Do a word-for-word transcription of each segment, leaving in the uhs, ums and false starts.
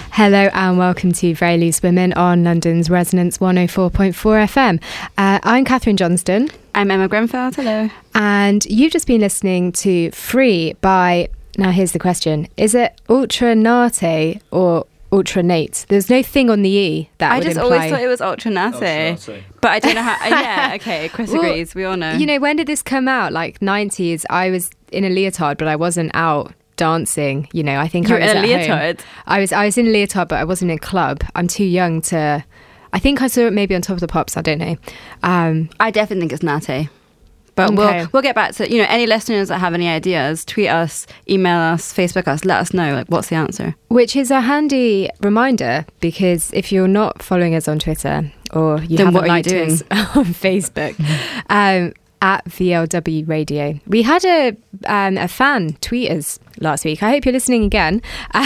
Hello and welcome to Very Loose Women on London's Resonance one oh four point four F M. Uh, I'm Catherine Johnston. I'm Emma Grenfell, hello. And you've just been listening to Free by, now here's the question, is it Ultra Nate or Ultra Nate? There's no thing on the E that I would just imply... always thought it was Ultra Nate. But I don't know how... yeah, okay, Chris well, agrees, we all know. You know, when did this come out? Like nineties, I was in a leotard, but I wasn't out dancing. You know, I think You're I was in a at leotard? Home. I was I was in a leotard, but I wasn't in a club. I'm too young to... I think I saw it maybe on Top of the Pops, I don't know. Um, I definitely think it's Nate. But okay. we'll we'll get back to, you know, any listeners that have any ideas, tweet us, email us, Facebook us, let us know, like, what's the answer? Which is a handy reminder, because if you're not following us on Twitter or you then haven't what are you liked doing? us on Facebook, um, at V L W Radio. We had a um, a fan tweet us last week. I hope you're listening again.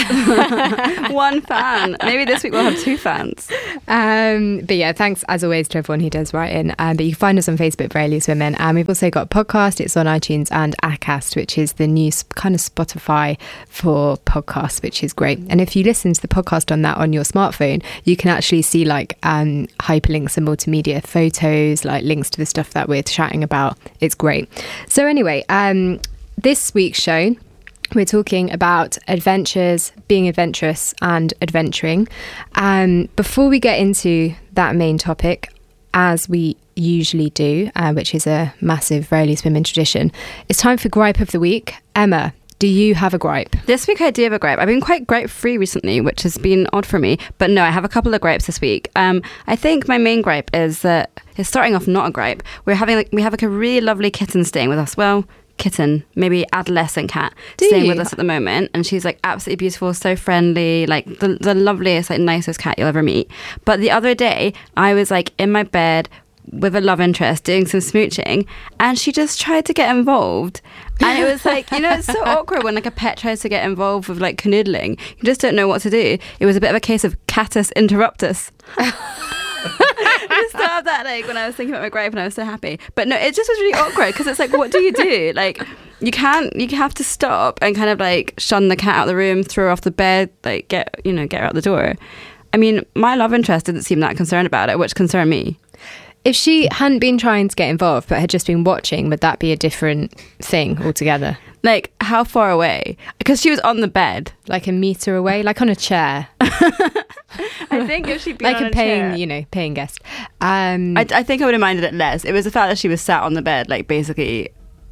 One fan. Maybe this week we'll have two fans. Um, but yeah, thanks as always to everyone who does write in. Um, but you can find us on Facebook, Very Loose Women. And we've also got a podcast. It's on iTunes and Acast, which is the new kind of Spotify for podcasts, which is great. And if you listen to the podcast on that on your smartphone, you can actually see like um, hyperlinks and multimedia photos, like links to the stuff that we're chatting about. It's great. So anyway, um, this week's show, we're talking about adventures, being adventurous and adventuring. Um, before we get into that main topic, as we usually do, uh, which is a massive Very Loose Women tradition, it's time for Gripe of the Week. Emma, do you have a gripe? This week I do have a gripe. I've been quite gripe-free recently, which has been odd for me. But no, I have a couple of gripes this week. Um, I think my main gripe is that it's starting off not a gripe. We're having like we have like a really lovely kitten staying with us. Well, kitten, maybe adolescent cat Do staying you? with us at the moment, and she's like absolutely beautiful, so friendly, like the the loveliest, like nicest cat you'll ever meet. But the other day, I was like in my bed with a love interest doing some smooching, and she just tried to get involved, and it was like, you know, it's so awkward when like a pet tries to get involved with like canoodling. You just don't know what to do. It was a bit of a case of catus interruptus. I just thought of that like when I was thinking about my gripe, and I was so happy. But no, it just was really awkward, because it's like, what do you do? Like, you can't, you have to stop and kind of like shun the cat out of the room, throw her off the bed, like get, you know, get her out the door. I mean, my love interest didn't seem that concerned about it, which concerned me. If she hadn't been trying to get involved but had just been watching, would that be a different thing altogether? Like, how far away? Because she was on the bed. Like a metre away? Like on a chair? I think if she'd been like on a a paying, chair, you know, paying guest. Um, I, I think I would have minded it less. It was the fact that she was sat on the bed, like basically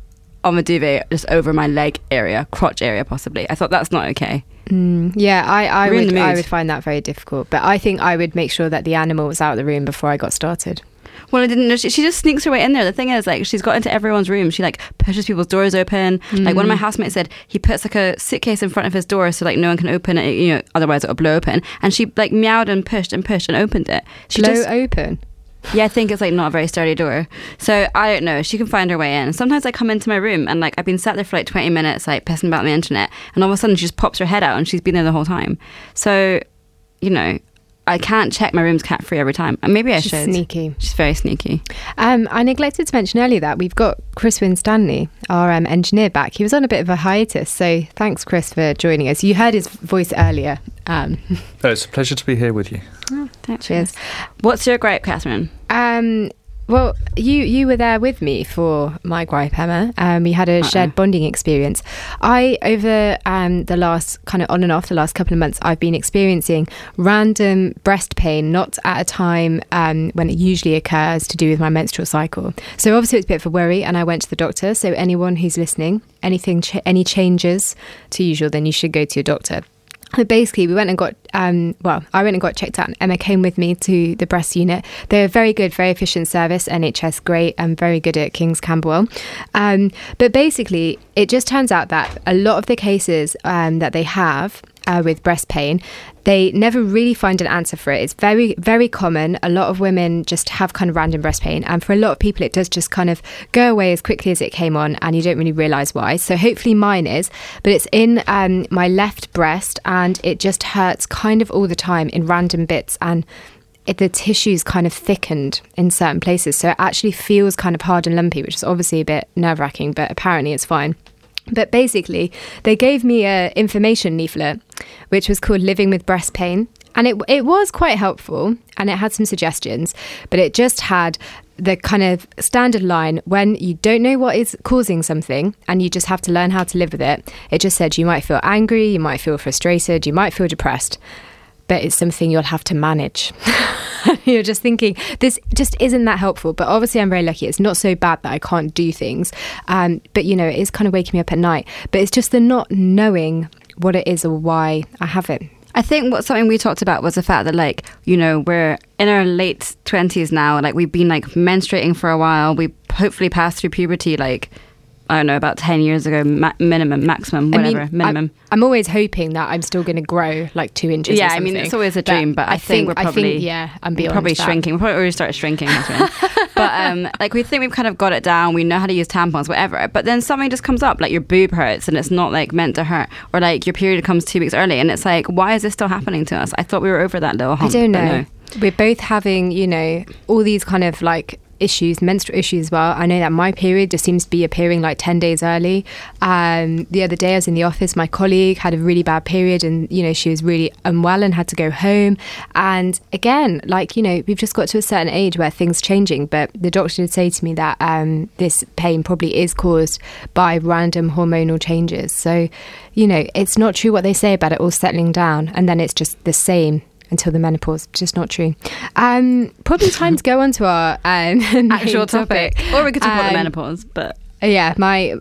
on the duvet, just over my leg area, crotch area possibly. I thought that's not okay. Mm, yeah, I, I We're in would the mood. I would find that very difficult. But I think I would make sure that the animal was out of the room before I got started. Well, I didn't know. She, she just sneaks her way in there. The thing is, like, she's got into everyone's room. She, like, pushes people's doors open. Mm. Like, one of my housemates said he puts, like, a suitcase in front of his door so, like, no one can open it, you know, otherwise it'll blow open. And she, like, meowed and pushed and pushed and opened it. She blow just, open? Yeah, I think it's, like, not a very sturdy door. So, I don't know. She can find her way in. Sometimes I come into my room and, like, I've been sat there for, like, twenty minutes, like, pissing about the internet. And all of a sudden she just pops her head out and she's been there the whole time. So, you know, I can't check my room's cat free every time. And maybe I She's should. Sneaky. She's very sneaky. Um, I neglected to mention earlier that we've got Chris Winstanley, our um, engineer, back. He was on a bit of a hiatus, so thanks, Chris, for joining us. You heard his voice earlier. Um, oh, it's a pleasure to be here with you. Oh, thanks. Cheers. What's your gripe, Catherine? Um, well, you you were there with me for my gripe, Emma. Um, we had a Uh-oh. shared bonding experience. I, over um, the last, kind of on and off the last couple of months, I've been experiencing random breast pain, not at a time um, when it usually occurs, to do with my menstrual cycle. So obviously it's a bit of a worry, and I went to the doctor. So anyone who's listening, anything, ch- any changes to usual, then you should go to your doctor. But basically, we went and got, um, well, I went and got checked out, and Emma came with me to the breast unit. They're a very good, very efficient service, N H S, great, and very good at King's Camberwell. Um, but basically, it just turns out that a lot of the cases um, that they have uh, with breast pain, they never really find an answer for it. It's very, very common. A lot of women just have kind of random breast pain. And for a lot of people, it does just kind of go away as quickly as it came on, and you don't really realise why. So hopefully mine is, but it's in um, my left breast, and it just hurts kind of all the time in random bits. And it, the tissue's kind of thickened in certain places. So it actually feels kind of hard and lumpy, which is obviously a bit nerve-wracking, but apparently it's fine. But basically, they gave me a information leaflet, which was called Living with Breast Pain. And it it was quite helpful, and it had some suggestions, but it just had the kind of standard line when you don't know what is causing something and you just have to learn how to live with it. It just said you might feel angry, you might feel frustrated, you might feel depressed, but it's something you'll have to manage. You're just thinking, this just isn't that helpful. But obviously I'm very lucky. It's not so bad that I can't do things. Um, but, you know, it is kind of waking me up at night. But it's just the not knowing what it is or why I have it. I think what something we talked about was the fact that, like, you know, we're in our late twenties now. Like, we've been, like, menstruating for a while. We hopefully passed through puberty, like, I don't know, about ten years ago, ma- minimum, maximum, whatever, I mean, minimum. I'm, I'm always hoping that I'm still going to grow like two inches Yeah, or something. I mean, it's always a dream, but, but I, I think, think we're probably... I think, yeah, I'm beyond probably that. shrinking. We'll probably already started shrinking. But, um, like, we think we've kind of got it down. We know how to use tampons, whatever. But then something just comes up, like your boob hurts and it's not, like, meant to hurt. Or, like, your period comes two weeks early and it's like, why is this still happening to us? I thought we were over that little hump. I don't know. No. We're both having, you know, all these kind of, like, issues, menstrual issues as well. I know that my period just seems to be appearing like ten days early. Um, the other day I was in the office, my colleague had a really bad period and, you know, she was really unwell and had to go home. And again, like, you know, we've just got to a certain age where things are changing. But the doctor did say to me that um, this pain probably is caused by random hormonal changes. So, you know, it's not true what they say about it all settling down and then it's just the same until the menopause. Just not true. Um, probably time to go on to our um, actual topic. topic. Or we could talk um, about the menopause, but... Yeah, my...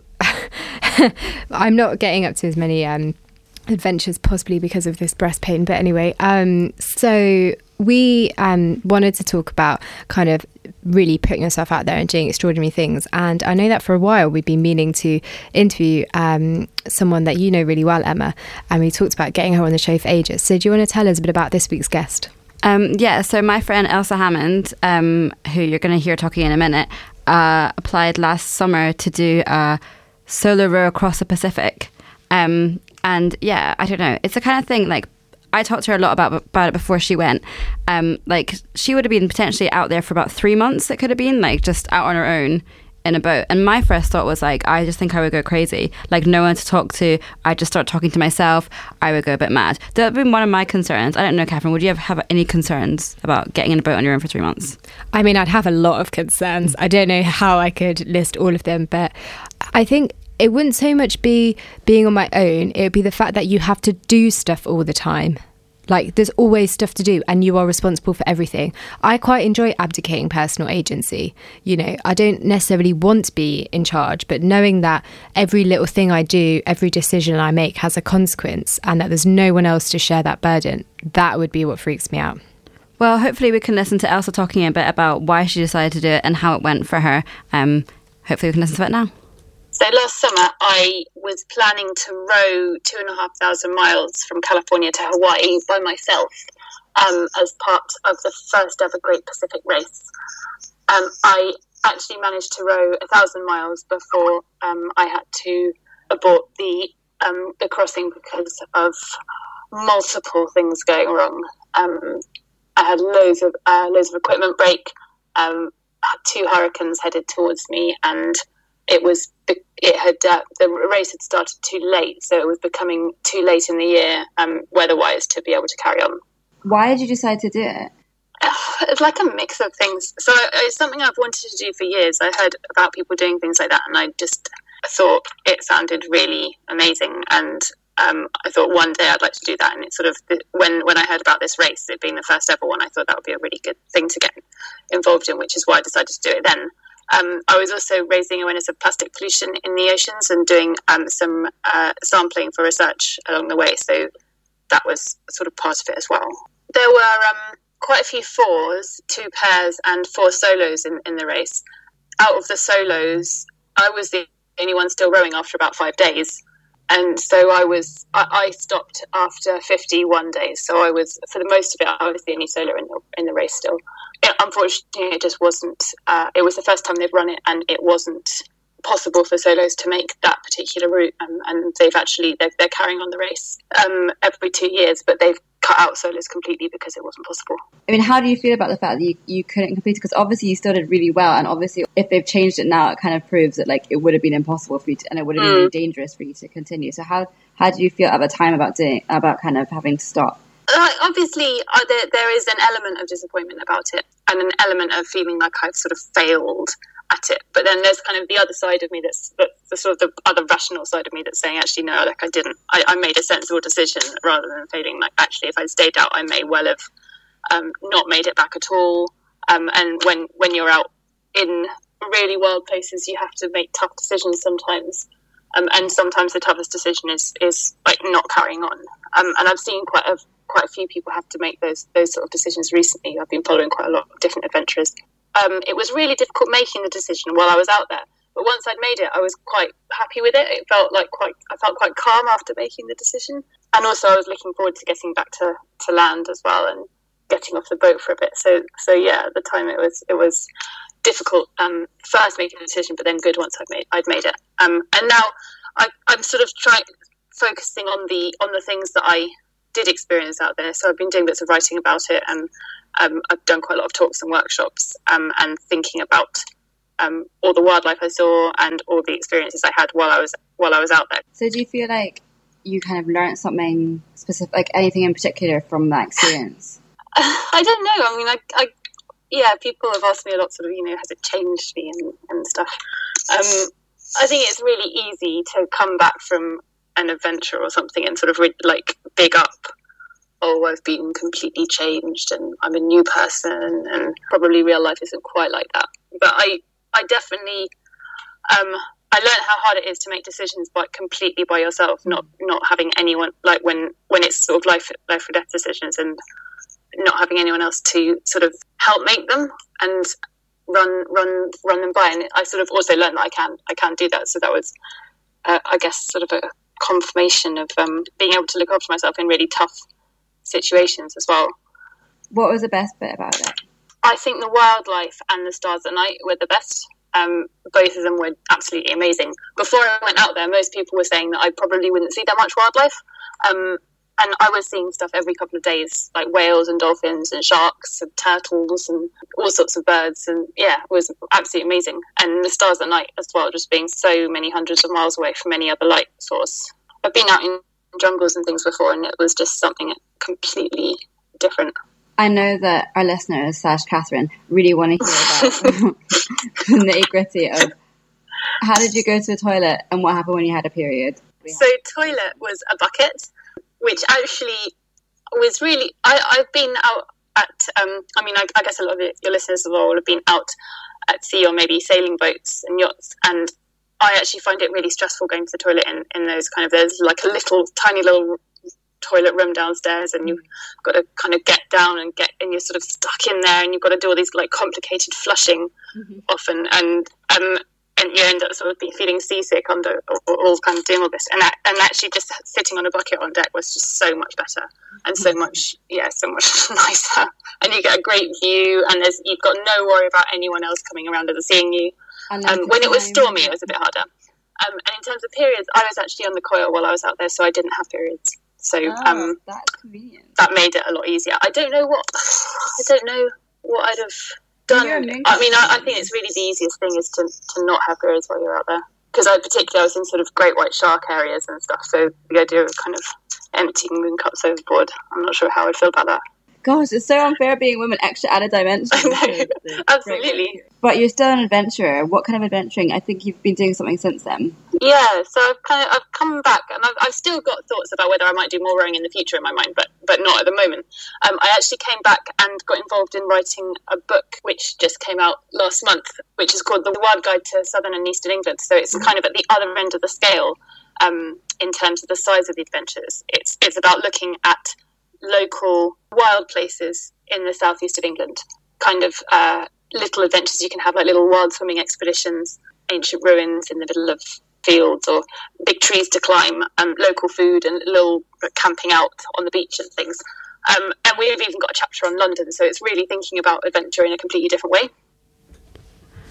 I'm not getting up to as many um, adventures possibly because of this breast pain. But anyway, um, so we um, wanted to talk about kind of really putting yourself out there and doing extraordinary things. And I know that for a while we've been meaning to interview um, someone that you know really well, Emma, and we talked about getting her on the show for ages. So do you want to tell us a bit about this week's guest? Um, yeah, so my friend Elsa Hammond, um, who you're going to hear talking in a minute, uh, applied last summer to do a solo row across the Pacific. Um, and yeah, I don't know. It's the kind of thing, like, I talked to her a lot about about it before she went. Um, like, she would have been potentially out there for about three months, it could have been, like, just out on her own in a boat. And my first thought was, like, I just think I would go crazy. Like, no one to talk to. I'd just start talking to myself. I would go a bit mad. That would have been one of my concerns. I don't know, Catherine, would you have, have any concerns about getting in a boat on your own for three months? I mean, I'd have a lot of concerns. I don't know how I could list all of them, but I think it wouldn't so much be being on my own. It would be the fact that you have to do stuff all the time. Like, there's always stuff to do and you are responsible for everything. I quite enjoy abdicating personal agency. You know, I don't necessarily want to be in charge, but knowing that every little thing I do, every decision I make has a consequence and that there's no one else to share that burden, that would be what freaks me out. Well, hopefully we can listen to Elsa talking a bit about why she decided to do it and how it went for her. Um, hopefully we can listen to it now. So last summer, I was planning to row two and a half thousand miles from California to Hawaii by myself um, as part of the first ever Great Pacific Race. Um, I actually managed to row a thousand miles before um, I had to abort the um, the crossing because of multiple things going wrong. Um, I had loads of uh, loads of equipment break. Um, had two hurricanes headed towards me, and it was it had uh, the race had started too late, so it was becoming too late in the year um, weather-wise to be able to carry on. Why did you decide to do it? It's like a mix of things. So it's something I've wanted to do for years. I heard about people doing things like that, and I just thought it sounded really amazing. And um, I thought one day I'd like to do that. And it's sort of when when I heard about this race, it being the first ever one, I thought that would be a really good thing to get involved in, which is why I decided to do it then. Um, I was also raising awareness of plastic pollution in the oceans and doing um, some uh, sampling for research along the way. So that was sort of part of it as well. There were um, quite a few fours, two pairs and four solos in, in the race. Out of the solos, I was the only one still rowing after about five days. And so I was, I, I stopped after fifty-one days. So I was, for the most of it, I was the only solo in the, in the race still. It, unfortunately, it just wasn't, uh, it was the first time they'd run it and it wasn't possible for solos to make that particular route, um, and they've actually they're, they're carrying on the race um, every two years, but they've cut out solos completely because it wasn't possible. I mean, how do you feel about the fact that you, you couldn't complete it? Because obviously you still did really well, and obviously if they've changed it now, it kind of proves that like it would have been impossible for you to, and it would have been Mm. really dangerous for you to continue. So how how do you feel at the time about doing about kind of having to stop? Uh, obviously, uh, there, there is an element of disappointment about it, and an element of feeling like I've sort of failed at it. But then there's kind of the other side of me that's, that's the sort of the other rational side of me that's saying, actually, no, like I didn't. I, I made a sensible decision rather than failing. Like, actually, if I'd stayed out, I may well have um, not made it back at all. Um, and when, when you're out in really wild places, you have to make tough decisions sometimes. Um, and sometimes the toughest decision is, is like not carrying on. Um, and I've seen quite a quite a few people have to make those those sort of decisions recently. I've been following quite a lot of different adventurers. Um, it was really difficult making the decision while I was out there, but once I'd made it, I was quite happy with it. It felt like quite I felt quite calm after making the decision, and also I was looking forward to getting back to, to land as well and getting off the boat for a bit. So so yeah, at the time it was it was difficult um, first making the decision, but then good once I'd made I'd made it. Um, and now I, I'm sort of trying focusing on the on the things that I did experience out there. So I've been doing bits of writing about it, and um, I've done quite a lot of talks and workshops, um, and thinking about um, all the wildlife I saw and all the experiences I had while I was while I was out there. So do you feel like you kind of learned something specific, like anything in particular from that experience? I don't know. I mean, I, I yeah, people have asked me a lot, sort of, you know, has it changed me and, and stuff. Um, I think it's really easy to come back from an adventure or something and sort of re- like big up, oh, I've been completely changed and I'm a new person, and probably real life isn't quite like that. But I, I definitely, um, I learned how hard it is to make decisions by completely by yourself, not not having anyone, like when when it's sort of life life or death decisions, and not having anyone else to sort of help make them and run run run them by. And I sort of also learned that I can I can do that. So that was, uh, I guess, sort of a confirmation of um, being able to look after myself in really tough situations as well. What was the best bit about it? I think the wildlife and the stars at night were the best. Um, both of them were absolutely amazing. Before I went out there, most people were saying that I probably wouldn't see that much wildlife. Um, and I was seeing stuff every couple of days, like whales and dolphins and sharks and turtles and all sorts of birds. And yeah, it was absolutely amazing. And the stars at night as well, just being so many hundreds of miles away from any other light source. I've been out in jungles and things before, and it was just something completely different. I know that our listeners, slash Catherine, really want to hear about the nitty gritty of how did you go to the toilet and what happened when you had a period? So toilet was a bucket, which actually was really, I, I've been out at, um, I mean, I, I guess a lot of your listeners will have been out at sea or maybe sailing boats and yachts, and I actually find it really stressful going to the toilet in, in those kind of, there's like a little, tiny little toilet room downstairs, and you've got to kind of get down and get, and you're sort of stuck in there, and you've got to do all these like complicated flushing mm-hmm. often, and um and you end up sort of be feeling seasick under all kind of doing all this, and that, and actually just sitting on a bucket on deck was just so much better and so much yeah so much nicer, and you get a great view, and there's you've got no worry about anyone else coming around and seeing you. Um, when it was stormy, it was a bit harder. Um, and in terms of periods, I was actually on the coil while I was out there, so I didn't have periods. So oh, um, that's convenient. That made it a lot easier. I don't know what I don't know what I'd have done. I mean, I, I think it's really the easiest thing is to, to not have periods while you're out there. Because I particularly I was in sort of great white shark areas and stuff. So the idea of kind of emptying moon cups overboard, I'm not sure how I'd feel about that. Gosh, it's so unfair being women extra added dimension. I know, absolutely. But you're still an adventurer. What kind of adventuring? I think you've been doing something since then. Yeah, so I've kind of I've come back, and I've, I've still got thoughts about whether I might do more rowing in the future in my mind, but but not at the moment. Um, I actually came back and got involved in writing a book which just came out last month, which is called The Wild Guide to Southern and Eastern England. So it's kind of at the other end of the scale um, in terms of the size of the adventures. It's it's about looking at local wild places in the southeast of England, kind of uh, little adventures you can have, like little wild swimming expeditions, ancient ruins in the middle of fields, or big trees to climb, um, local food, and little camping out on the beach and things. Um, and we've even got a chapter on London, so it's really thinking about adventure in a completely different way.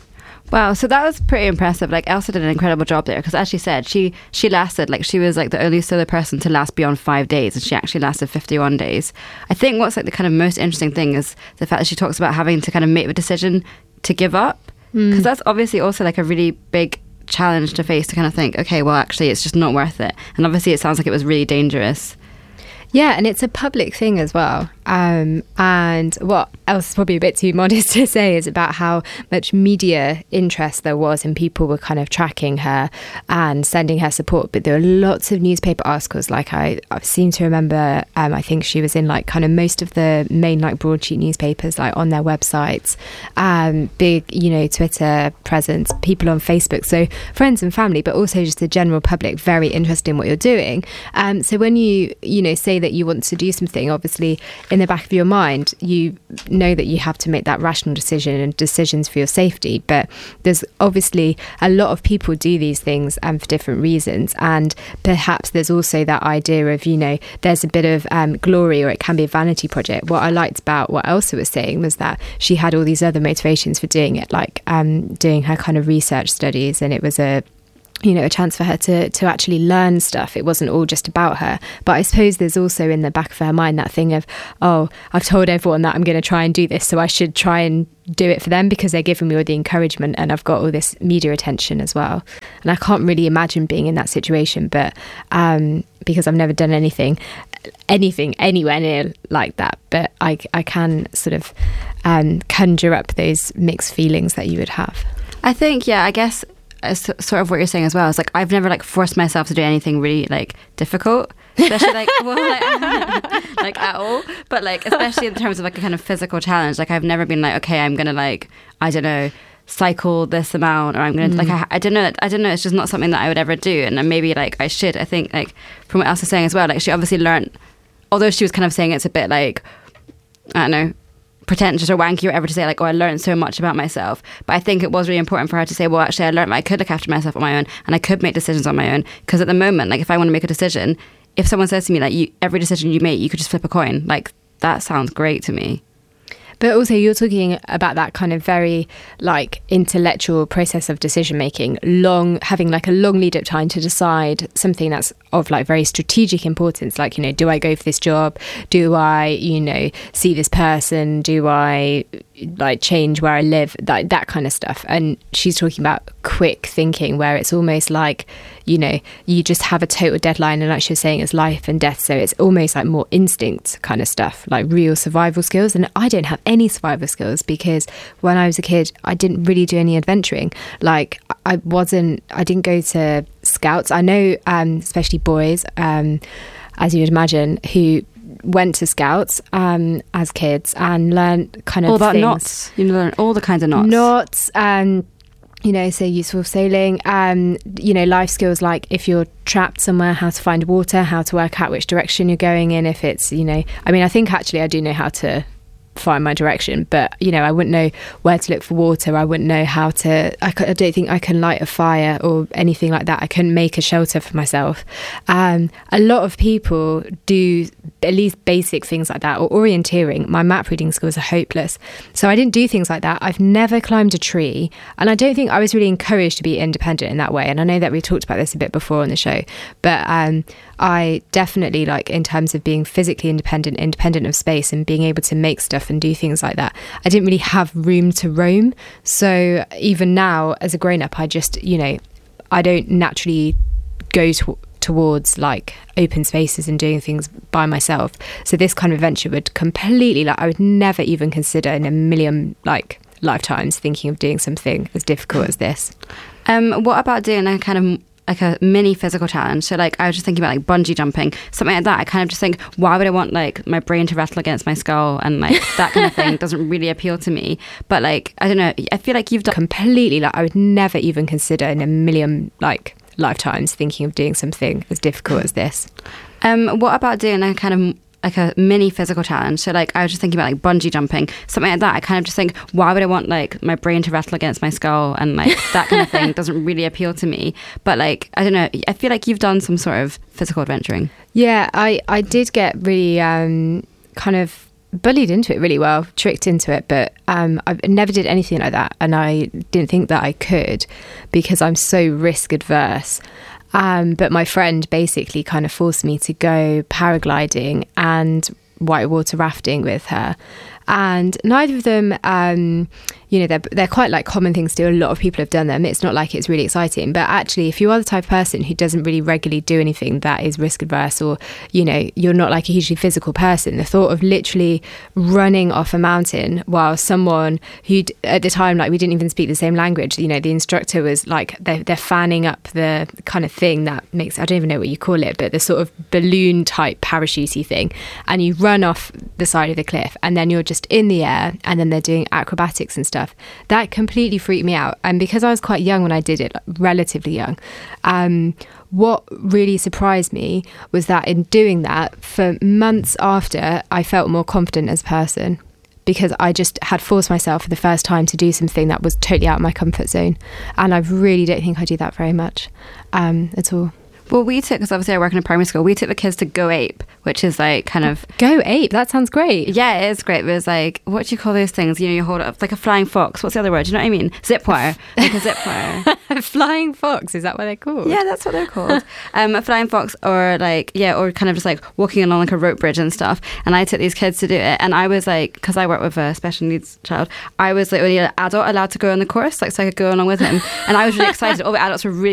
Wow, so that was pretty impressive. Like Elsa did an incredible job there because, as she said, she she lasted, like she was like the only solo person to last beyond five days, and she actually lasted fifty-one days. I think what's like the kind of most interesting thing is the fact that she talks about having to kind of make the decision to give up, because mm. that's obviously also like a really big challenge to face, to kind of think, okay, well actually it's just not worth it. And obviously it sounds like it was really dangerous. Yeah, and it's a public thing as well. Um, and what else is probably a bit too modest to say is about how much media interest there was, and people were kind of tracking her and sending her support. But there were lots of newspaper articles. Like I, I seem to remember, um, I think she was in like kind of most of the main like broadsheet newspapers, like on their websites, um, big, you know, Twitter presence, people on Facebook. So friends and family, but also just the general public, very interested in what you're doing. Um, so when you, you know, say that you want to do something, obviously in the back of your mind you know that you have to make that rational decision and decisions for your safety, but there's obviously a lot of people do these things um, for different reasons, and perhaps there's also that idea of, you know, there's a bit of um, glory, or it can be a vanity project. What I liked about what Elsa was saying was that she had all these other motivations for doing it, like um, doing her kind of research studies, and it was a you know, a chance for her to to actually learn stuff. It wasn't all just about her. But I suppose there's also in the back of her mind that thing of, oh, I've told everyone that I'm going to try and do this, so I should try and do it for them because they're giving me all the encouragement and I've got all this media attention as well. And I can't really imagine being in that situation, but um, because I've never done anything, anything anywhere near like that. But I, I can sort of um, conjure up those mixed feelings that you would have. I think, yeah, I guess... sort of what you're saying as well. It's like I've never like forced myself to do anything really like difficult, especially like well like, like at all, but like especially in terms of like a kind of physical challenge. Like I've never been like, okay, I'm gonna like, I don't know, cycle this amount, or I'm gonna mm. like I, I don't know I don't know it's just not something that I would ever do, and maybe like I should. I think like from what Elsa was saying as well, like she obviously learned, although she was kind of saying it's a bit like, I don't know, pretentious or wanky or whatever to say like, oh, I learned so much about myself. But I think it was really important for her to say, well, actually I learned I could look after myself on my own and I could make decisions on my own. Because at the moment, like if I want to make a decision, if someone says to me like, you, every decision you make you could just flip a coin, like that sounds great to me. But also you're talking about that kind of very like intellectual process of decision making, long having like a long lead up time to decide something that's of like very strategic importance, like, you know, do I go for this job? Do I, you know, see this person? Do I like change where I live? That that kind of stuff. And she's talking about quick thinking, where it's almost like, you know, you just have a total deadline, and like she was saying, it's life and death. So it's almost like more instinct kind of stuff, like real survival skills. And I don't have any survival skills because when I was a kid, I didn't really do any adventuring. Like I wasn't, I didn't go to scouts. I know, um, especially boys, um, as you would imagine, who went to scouts um, as kids and learned kind of all about things. knots. You learn all the kinds of knots. Knots, um, you know, so useful sailing, um, you know, life skills like if you're trapped somewhere, how to find water, how to work out which direction you're going in. If it's, you know, I mean, I think actually I do know how to find my direction, but you know, I wouldn't know where to look for water. I wouldn't know how to, I, could, I don't think I can light a fire or anything like that. I couldn't make a shelter for myself. Um, a lot of people do at least basic things like that, or orienteering. My map reading skills are hopeless, so I didn't do things like that. I've never climbed a tree, and I don't think I was really encouraged to be independent in that way. And I know that we talked about this a bit before on the show, but um, I definitely, like, in terms of being physically independent, independent of space and being able to make stuff and do things like that, I didn't really have room to roam. So even now as a grown-up, I just, you know, I don't naturally go to, towards like open spaces and doing things by myself. So this kind of adventure would completely, like, I would never even consider in a million like lifetimes thinking of doing something as difficult as this. Um, what about doing a kind of like a mini physical challenge? So like I was just thinking about like bungee jumping, something like that. I kind of just think, why would I want like my brain to rattle against my skull, and like that kind of thing doesn't really appeal to me. But like, I don't know, I feel like you've done completely, like I would never even consider in a million like lifetimes thinking of doing something as difficult as this. Um, what about doing a kind of like a mini physical challenge? So like I was just thinking about like bungee jumping, something like that. I kind of just think, why would I want like my brain to rattle against my skull, and like that kind of thing doesn't really appeal to me. But like, I don't know, I feel like you've done some sort of physical adventuring. Yeah, I, I did get really um, kind of bullied into it really well, tricked into it, but um, I never did anything like that, and I didn't think that I could because I'm so risk adverse. Um, but my friend basically kind of forced me to go paragliding and whitewater rafting with her. And neither of them, um, you know, they're, they're quite like common things to do. A lot of people have done them. It's not like it's really exciting. But actually, if you are the type of person who doesn't really regularly do anything that is risk adverse, or, you know, you're not like a hugely physical person, the thought of literally running off a mountain while someone who at the time, like we didn't even speak the same language, you know, the instructor was like, they're, they're fanning up the kind of thing that makes, I don't even know what you call it, but the sort of balloon type parachutey thing. And you run off the side of the cliff and then you're just in the air, and then they're doing acrobatics and stuff. That completely freaked me out. And because I was quite young when I did it, like relatively young, um, what really surprised me was that in doing that, for months after, I felt more confident as a person, because I just had forced myself for the first time to do something that was totally out of my comfort zone. And I really don't think I do that very much um, at all. Well, we took, because obviously I work in a primary school, we took the kids to Go Ape, which is like kind of... Go Ape? That sounds great. Yeah, it is great. It was like, what do you call those things? You know, you hold it up like a flying fox. What's the other word? Do you know what I mean? Zip wire. Like a zip wire. Flying fox, is that what they're called? Yeah, that's what they're called. Um, a flying fox, or like, yeah, or kind of just like walking along like a rope bridge and stuff. And I took these kids to do it. And I was like, because I work with a special needs child, I was like only an adult allowed to go on the course, like so I could go along with him. And I was really excited. All the adults were really